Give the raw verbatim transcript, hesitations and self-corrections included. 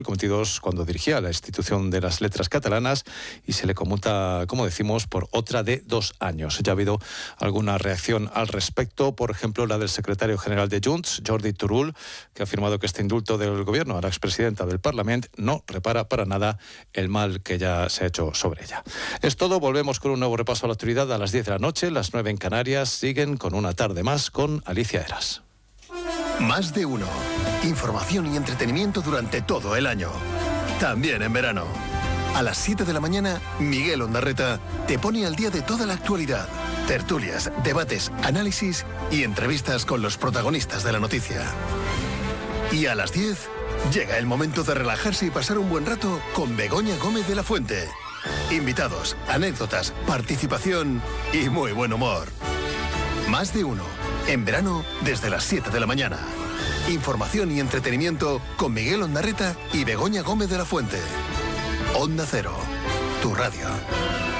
cometidos cuando dirigía la institución de las letras catalanas y se le conmuta, como decimos, por otra de dos años. Ya ha habido alguna reacción al respecto, por ejemplo la del secretario general de Junts, Jordi Turull, que ha afirmado que este indulto del gobierno a la expresidenta del Parlament no repara para nada el mal que ya se ha hecho sobre ella. Es todo, volvemos con un nuevo repaso a la actualidad a las diez de la noche, las nueve en Canarias, siguen con una tarde más con Alicia Eras. Más de uno. Información y entretenimiento durante todo el año. También en verano. A las siete de la mañana, Miguel Ondarreta te pone al día de toda la actualidad. Tertulias, debates, análisis y entrevistas con los protagonistas de la noticia. Y a las diez, llega el momento de relajarse y pasar un buen rato con Begoña Gómez de la Fuente. Invitados, anécdotas, participación y muy buen humor. Más de uno. En verano, desde las siete de la mañana. Información y entretenimiento con Miguel Ondarreta y Begoña Gómez de la Fuente. Onda Cero, tu radio.